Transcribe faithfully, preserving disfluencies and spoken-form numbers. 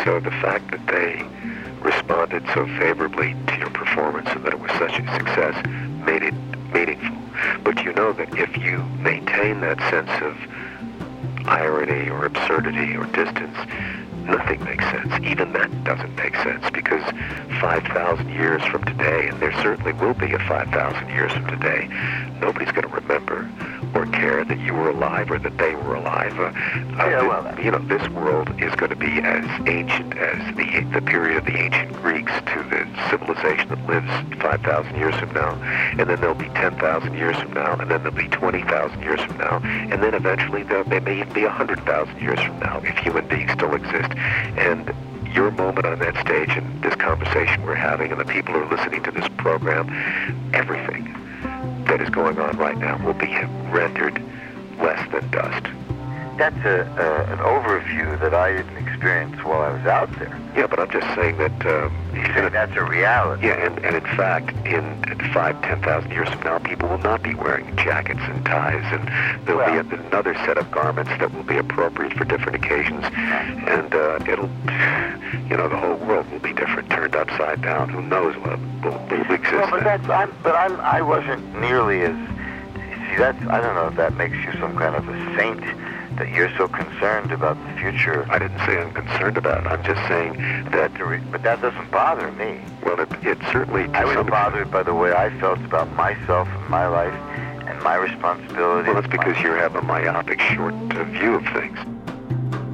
so the fact that they responded so favorably to your performance and that it was such a success made it meaningful. But you know that if you maintain that sense of irony or absurdity or distance, nothing makes sense. Even that doesn't make sense, because five thousand years from today, and there certainly will be a five thousand years from today, nobody's going to remember or care that you were alive or that they were alive. Uh, uh, yeah, well, the, you know, this world is going to be as ancient as the the period of the ancient Greeks to the civilization that lives five thousand years from now, and then there'll be ten thousand years from now, and then there'll be twenty thousand years from now, and then eventually there may even be one hundred thousand years from now if human beings still exist. And your moment on that stage and this conversation we're having and the people who are listening to this program, everything that is going on right now will be rendered less than dust. That's a, uh, an overview that I didn't experience while I was out there. Yeah, but I'm just saying that... Um, you say that's a reality. Yeah, and, and in fact, in five, ten thousand years from now, people will not be wearing jackets and ties, and there'll well, be a, another set of garments that will be appropriate for different occasions, and uh, it'll, you know, the whole world will be different, turned upside down. Who knows what will, will exist well, but then. that's, I'm, but I'm, I wasn't nearly as... See, that's, I don't know if that makes you some kind of a saint, that you're so concerned about the future. I didn't say I'm concerned about it. I'm just saying that... But that doesn't bother me. Well, it, it certainly... I was bothered by the way I felt about myself and my life and my responsibility. Well, that's because you have a myopic, short uh, view of things.